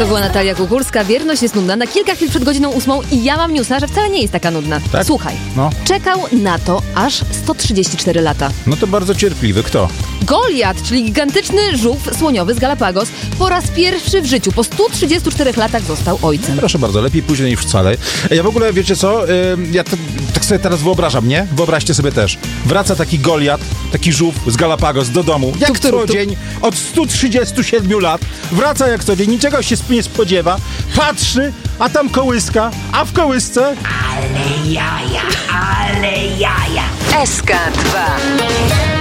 To była Natalia Kukulska. Wierność jest nudna. Na kilka chwil przed godziną 8 i ja mam newsa, że wcale nie jest taka nudna. Tak? Słuchaj, czekał na to aż 134 lata. No to bardzo cierpliwy. Kto? Goliat, czyli gigantyczny żółw słoniowy z Galapagos, po raz pierwszy w życiu, po 134 latach został ojcem. Proszę bardzo, lepiej później niż wcale. Ja w ogóle, wiecie co, ja tak sobie teraz wyobrażam, nie? Wyobraźcie sobie też. Wraca taki Goliat, taki żółw z Galapagos do domu, jak co dzień, od 137 lat. Wraca jak co dzień, niczego się nie spodziewa. Patrzy, a tam kołyska, a w kołysce... Ale jaja, ale jaja. SK2.